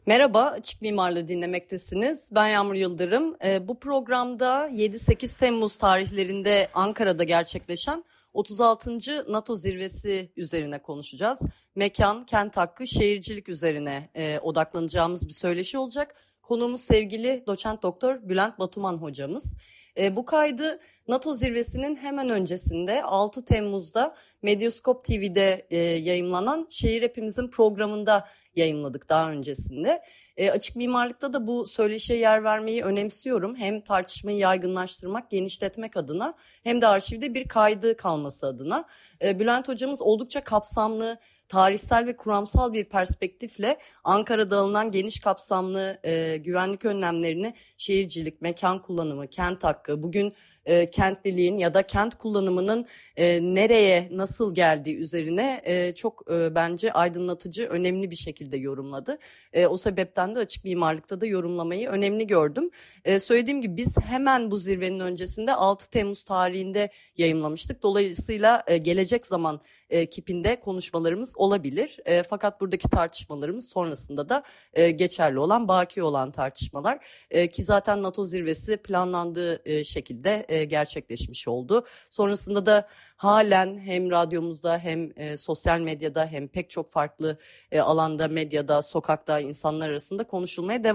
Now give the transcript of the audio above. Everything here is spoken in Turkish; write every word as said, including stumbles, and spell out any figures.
Merhaba, Açık Mimarlığı dinlemektesiniz. Ben Yağmur Yıldırım. Ee, bu programda yedi sekiz Temmuz tarihlerinde Ankara'da gerçekleşen otuz altıncı NATO zirvesi üzerine konuşacağız. Mekan, kent hakkı, şehircilik üzerine e, odaklanacağımız bir söyleşi olacak. Konuğumuz sevgili doçent doktor Bülent Batuman hocamız. E, bu kaydı NATO zirvesinin hemen öncesinde altı Temmuz'da Medyaskop T V'de e, yayımlanan Şehir Hepimizin programında yayımladık daha öncesinde. E, açık mimarlıkta da bu söyleşiye yer vermeyi önemsiyorum. Hem tartışmayı yaygınlaştırmak, genişletmek adına hem de arşivde bir kaydı kalması adına. E, Bülent hocamız oldukça kapsamlı, tarihsel ve kuramsal bir perspektifle Ankara'da alınan geniş kapsamlı e, güvenlik önlemlerini, şehircilik, mekan kullanımı, kent hakkı, bugün e, kentliliğin ya da kent kullanımının e, nereye, nasıl geldiği üzerine e, çok e, bence aydınlatıcı, önemli bir şekilde yorumladı. E, o sebepten de açık mimarlıkta da yorumlamayı önemli gördüm. E, söylediğim gibi biz hemen bu zirvenin öncesinde altı Temmuz tarihinde yayımlamıştık. Dolayısıyla e, gelecek zaman e, kipinde konuşmalarımız olabilir. E, fakat buradaki tartışmalarımız sonrasında da e, geçerli olan, baki olan tartışmalar e, ki zaten NATO zirvesi planlandığı e, şekilde e, gerçekleşmiş oldu. Sonrasında da halen hem radyomuzda hem e, sosyal medyada hem pek çok farklı e, alanda, medyada, sokakta insanlar arasında konuşulmaya devam